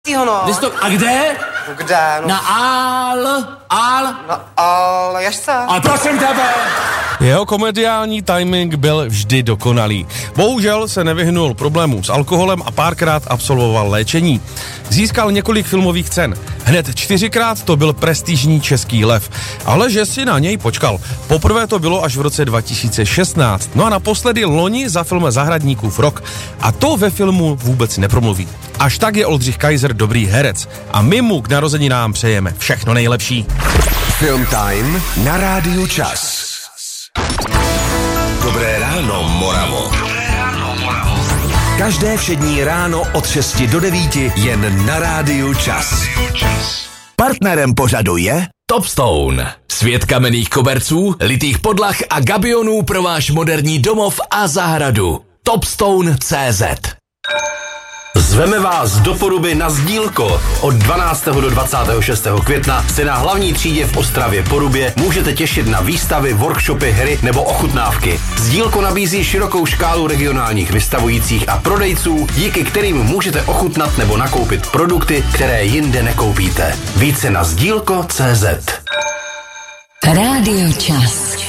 no. A kde? No kde? No. Na Ale jažce. Ale prosím tebe! Jeho komediální timing byl vždy dokonalý. Bohužel se nevyhnul problémům s alkoholem a párkrát absolvoval léčení. Získal několik filmových cen. Hned 4krát to byl prestižní Český lev. Ale že si na něj počkal. Poprvé to bylo až v roce 2016. No a naposledy loni za film Zahradníkův rok. A to ve filmu vůbec nepromluví. Až tak je Oldřich Kaiser dobrý herec. A my mu k narozeninám přejeme všechno nejlepší. Film Time na Rádiu Čas. Dobré ráno, Moravo. Každé všední ráno od 6 do 9 jen na Rádiu Čas. Partnerem pořadu je Topstone. Svět kamenných koberců, litých podlah a gabionů pro váš moderní domov a zahradu. Topstone.cz. Zveme vás do Poruby na Sdílko. Od 12. do 26. května se na hlavní třídě v Ostravě Porubě můžete těšit na výstavy, workshopy, hry nebo ochutnávky. Sdílko nabízí širokou škálu regionálních vystavujících a prodejců, díky kterým můžete ochutnat nebo nakoupit produkty, které jinde nekoupíte. Více na sdílko.cz. Rádio Čas.